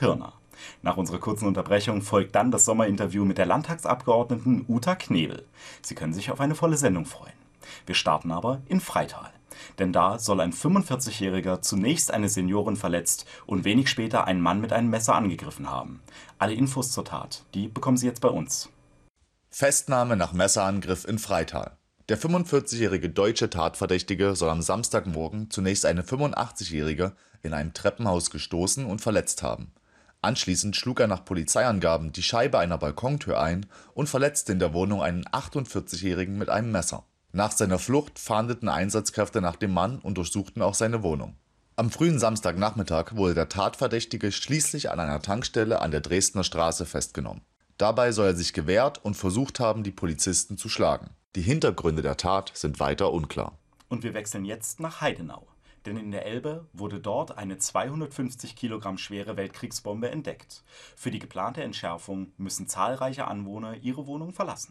Pirna. Nach unserer kurzen Unterbrechung folgt dann das Sommerinterview mit der Landtagsabgeordneten Uta Knebel. Sie können sich auf eine volle Sendung freuen. Wir starten aber in Freital. Denn da soll ein 45-Jähriger zunächst eine Seniorin verletzt und wenig später einen Mann mit einem Messer angegriffen haben. Alle Infos zur Tat, die bekommen Sie jetzt bei uns. Festnahme nach Messerangriff in Freital. Der 45-jährige deutsche Tatverdächtige soll am Samstagmorgen zunächst eine 85-jährige in einem Treppenhaus gestoßen und verletzt haben. Anschließend schlug er nach Polizeiangaben die Scheibe einer Balkontür ein und verletzte in der Wohnung einen 48-jährigen mit einem Messer. Nach seiner Flucht fahndeten Einsatzkräfte nach dem Mann und durchsuchten auch seine Wohnung. Am frühen Samstagnachmittag wurde der Tatverdächtige schließlich an einer Tankstelle an der Dresdner Straße festgenommen. Dabei soll er sich gewehrt und versucht haben, die Polizisten zu schlagen. Die Hintergründe der Tat sind weiter unklar. Und wir wechseln jetzt nach Heidenau. Denn in der Elbe wurde dort eine 250 Kilogramm schwere Weltkriegsbombe entdeckt. Für die geplante Entschärfung müssen zahlreiche Anwohner ihre Wohnung verlassen.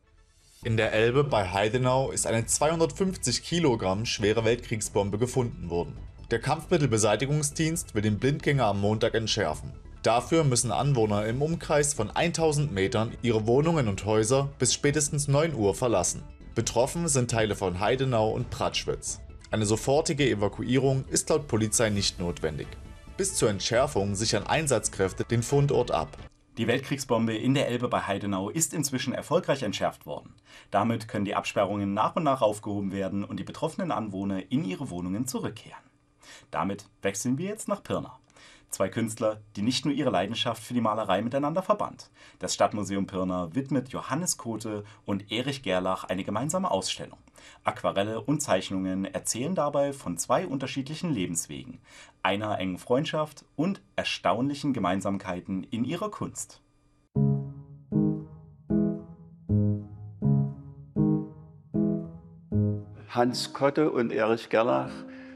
In der Elbe bei Heidenau ist eine 250 Kilogramm schwere Weltkriegsbombe gefunden worden. Der Kampfmittelbeseitigungsdienst will den Blindgänger am Montag entschärfen. Dafür müssen Anwohner im Umkreis von 1000 Metern ihre Wohnungen und Häuser bis spätestens 9 Uhr verlassen. Betroffen sind Teile von Heidenau und Pratschwitz. Eine sofortige Evakuierung ist laut Polizei nicht notwendig. Bis zur Entschärfung sichern Einsatzkräfte den Fundort ab. Die Weltkriegsbombe in der Elbe bei Heidenau ist inzwischen erfolgreich entschärft worden. Damit können die Absperrungen nach und nach aufgehoben werden und die betroffenen Anwohner in ihre Wohnungen zurückkehren. Damit wechseln wir jetzt nach Pirna. Zwei Künstler, die nicht nur ihre Leidenschaft für die Malerei miteinander verband. Das Stadtmuseum Pirna widmet Johannes Kothe und Erich Gerlach eine gemeinsame Ausstellung. Aquarelle und Zeichnungen erzählen dabei von zwei unterschiedlichen Lebenswegen, einer engen Freundschaft und erstaunlichen Gemeinsamkeiten in ihrer Kunst. Hans Kothe und Erich Gerlach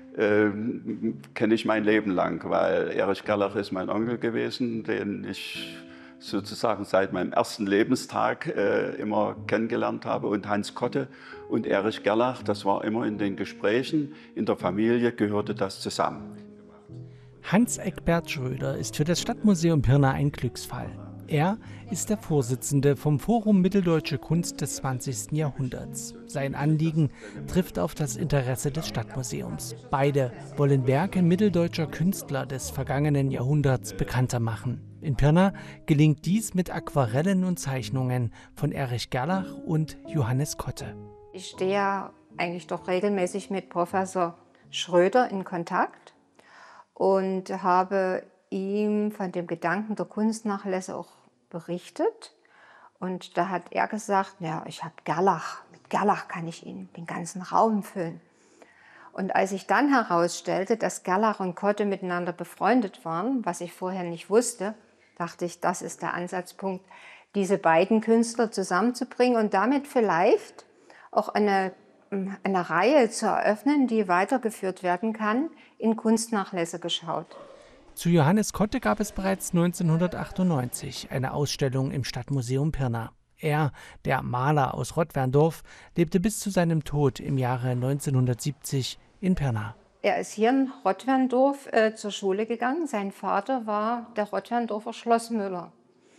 kenne ich mein Leben lang, weil Erich Gerlach ist mein Onkel gewesen, den ich sozusagen seit meinem ersten Lebenstag immer kennengelernt habe. Und Hans Kothe und Erich Gerlach, das war immer in den Gesprächen, in der Familie gehörte das zusammen. Hans Eckbert Schröder ist für das Stadtmuseum Pirna ein Glücksfall. Er ist der Vorsitzende vom Forum Mitteldeutsche Kunst des 20. Jahrhunderts. Sein Anliegen trifft auf das Interesse des Stadtmuseums. Beide wollen Werke mitteldeutscher Künstler des vergangenen Jahrhunderts bekannter machen. In Pirna gelingt dies mit Aquarellen und Zeichnungen von Erich Gerlach und Johannes Kothe. Ich stehe ja eigentlich doch regelmäßig mit Professor Schröder in Kontakt und habe ihm von dem Gedanken der Kunstnachlässe auch berichtet. Und da hat er gesagt, ja, ich habe Gerlach, mit Gerlach kann ich Ihnen den ganzen Raum füllen. Und als ich dann herausstellte, dass Gerlach und Kothe miteinander befreundet waren, was ich vorher nicht wusste, dachte ich, das ist der Ansatzpunkt, diese beiden Künstler zusammenzubringen und damit vielleicht auch eine Reihe zu eröffnen, die weitergeführt werden kann, in Kunstnachlässe geschaut. Zu Johannes Kothe gab es bereits 1998 eine Ausstellung im Stadtmuseum Pirna. Er, der Maler aus Rottwerndorf, lebte bis zu seinem Tod im Jahre 1970 in Pirna. Er ist hier in Rottwerndorf zur Schule gegangen. Sein Vater war der Rottwerndorfer Schlossmüller.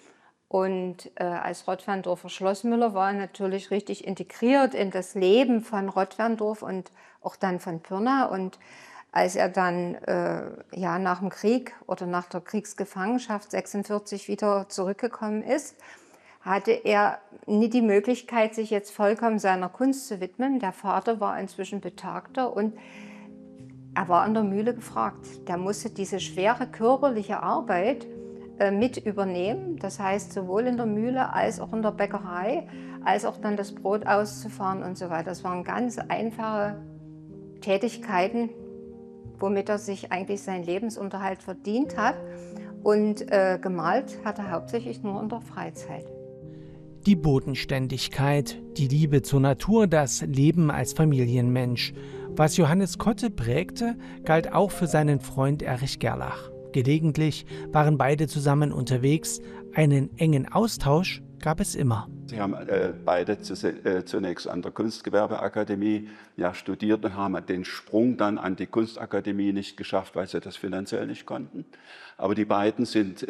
Und als Rottwerndorfer Schlossmüller war er natürlich richtig integriert in das Leben von Rottwerndorf und auch dann von Pirna. Und als er dann nach dem Krieg oder nach der Kriegsgefangenschaft 1946 wieder zurückgekommen ist, hatte er nie die Möglichkeit, sich jetzt vollkommen seiner Kunst zu widmen. Der Vater war inzwischen Betagter und er war an der Mühle gefragt. Der musste diese schwere körperliche Arbeit mit übernehmen. Das heißt, sowohl in der Mühle als auch in der Bäckerei, als auch dann das Brot auszufahren und so weiter. Das waren ganz einfache Tätigkeiten, womit er sich eigentlich seinen Lebensunterhalt verdient hat. Und gemalt hat er hauptsächlich nur in der Freizeit. Die Bodenständigkeit, die Liebe zur Natur, das Leben als Familienmensch. Was Johannes Kothe prägte, galt auch für seinen Freund Erich Gerlach. Gelegentlich waren beide zusammen unterwegs. Einen engen Austausch gab es immer. Sie haben beide zunächst an der Kunstgewerbeakademie studiert und haben den Sprung dann an die Kunstakademie nicht geschafft, weil sie das finanziell nicht konnten. Aber die beiden sind